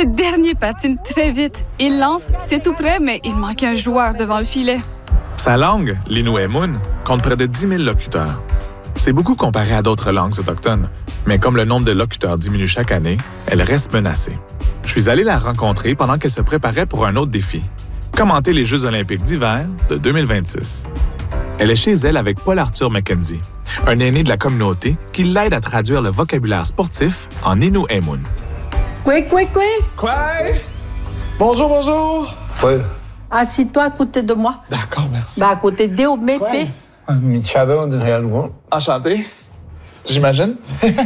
Ce dernier patine très vite. Il lance, c'est tout près, mais il manque un joueur devant le filet. Sa langue, l'Innu-aimun, compte près de 10 000 locuteurs. C'est beaucoup comparé à d'autres langues autochtones, mais comme le nombre de locuteurs diminue chaque année, elle reste menacée. Je suis allé la rencontrer pendant qu'elle se préparait pour un autre défi, commenter les Jeux olympiques d'hiver de 2026. Elle est chez elle avec Paul-Arthur McKenzie, un aîné de la communauté qui l'aide à traduire le vocabulaire sportif en Innu-aimun. Quoi? Quoi? Bonjour, bonjour! Oui. Assis-toi à côté de moi. D'accord, merci. À côté de Déo, mais Enchanté. J'imagine.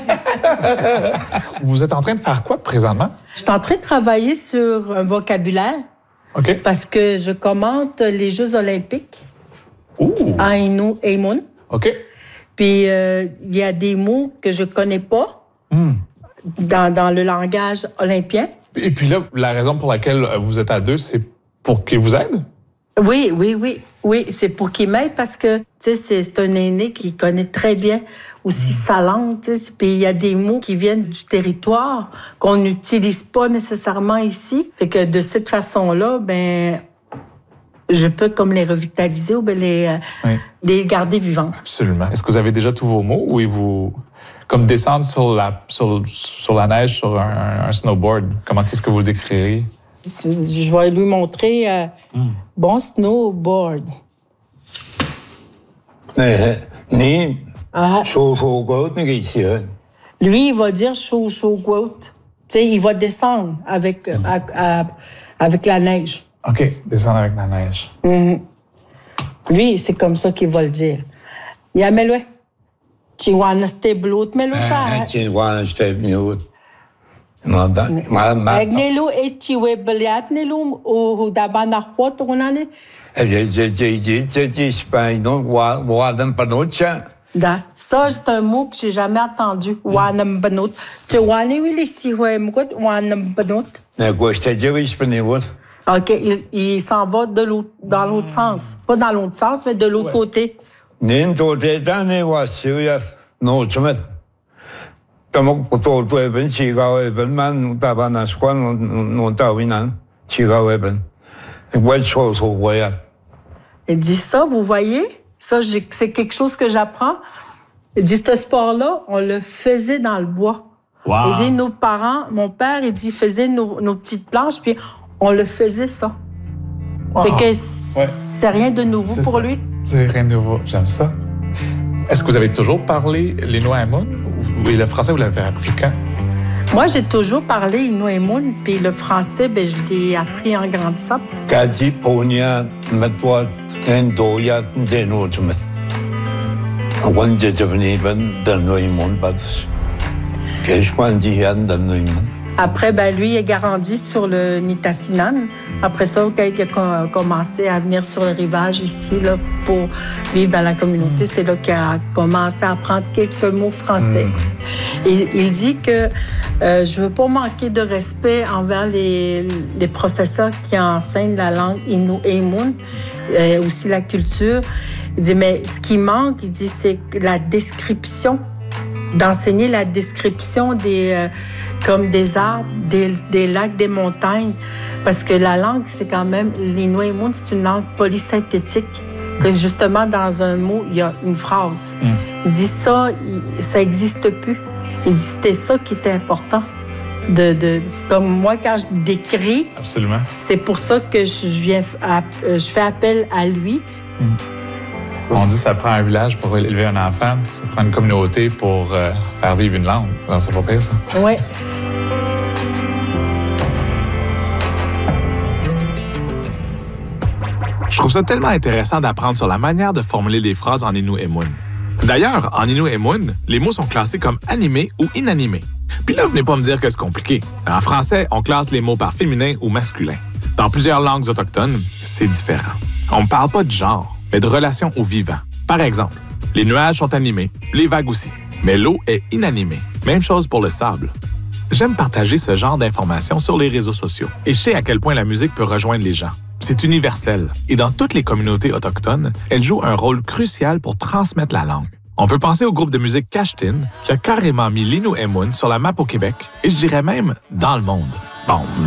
Vous êtes en train de faire quoi présentement? Je suis en train de travailler sur un vocabulaire. OK. Parce que je commente les Jeux olympiques en Innu-aimun. OK. Puis, il y a des mots que je connais pas dans le langage olympien. Et puis là, la raison pour laquelle vous êtes à deux, c'est pour qu'il vous aide? Oui, c'est pour qu'il m'aide parce que, tu sais, c'est un aîné qui connaît très bien aussi sa langue, tu sais. Puis il y a des mots qui viennent du territoire qu'on n'utilise pas nécessairement ici. Fait que de cette façon-là, je peux comme les revitaliser ou les garder vivants. Absolument. Est-ce que vous avez déjà tous vos mots ou vous... Comme descendre sur la neige sur un snowboard, comment est-ce que vous le décririez? Je vais lui montrer bon snowboard. Lui, il va dire chaud goat. Tu sais, il va descendre avec la neige. OK, descendre avec la neige. Lui, c'est comme ça qu'il va le dire. Yamelo. Chiwana steblut meluta. Chiwana steblut. Agnelo et chiwe beliat nelum ou dabana khot onane. Ça, c'est un mot que j'ai jamais entendu. Wanam banut. Chiwani wili siwe mkot wanam banut. OK, il s'en va dans l'autre sens. Pas dans l'autre sens, mais de l'autre côté. Il dit ça, vous voyez? Ça, c'est quelque chose que j'apprends. Il dit, ce sport-là, on le faisait dans le bois. Wow. Il dit, nos parents, mon père, il dit, faisait nos petites planches, puis on le faisait ça. Wow. Fait que c'est rien de nouveau pour lui. C'est rien de nouveau. J'aime ça. Est-ce que vous avez toujours parlé l'Innu-aimun? Et le français, vous l'avez appris quand? Moi, j'ai toujours parlé Innu-aimun, puis le français, je l'ai appris en grandissant. Après, lui, il a grandi sur le Nitassinan. Après ça, quand il a commencé à venir sur le rivage ici, là, pour vivre dans la communauté, c'est là qu'il a commencé à apprendre quelques mots français. Il dit que je veux pas manquer de respect envers les professeurs qui enseignent la langue Innu-aimun, aussi la culture. Il dit, mais ce qui manque, il dit, c'est la description, d'enseigner la description comme des arbres, des lacs, des montagnes. Parce que la langue, c'est quand même... L'Innu-aimun, c'est une langue polysynthétique. Que justement, dans un mot, il y a une phrase. Il dit ça n'existe plus. Il dit c'était ça qui était important. Comme moi, quand je décris... Absolument. C'est pour ça que je fais appel à lui. On dit que ça prend un village pour élever un enfant, ça prend une communauté pour faire vivre une langue. C'est pas pire, ça. Oui. Je trouve ça tellement intéressant d'apprendre sur la manière de formuler les phrases en Innu-aimun. D'ailleurs, en Innu-aimun, les mots sont classés comme animés ou inanimés. Puis là, venez pas me dire que c'est compliqué. En français, on classe les mots par féminin ou masculin. Dans plusieurs langues autochtones, c'est différent. On ne parle pas de genre, mais de relation au vivant. Par exemple, les nuages sont animés, les vagues aussi, mais l'eau est inanimée. Même chose pour le sable. J'aime partager ce genre d'informations sur les réseaux sociaux et je sais à quel point la musique peut rejoindre les gens. C'est universel et dans toutes les communautés autochtones, elle joue un rôle crucial pour transmettre la langue. On peut penser au groupe de musique Kashtin qui a carrément mis l'Innu-aimun sur la map au Québec et je dirais même dans le monde. Bon,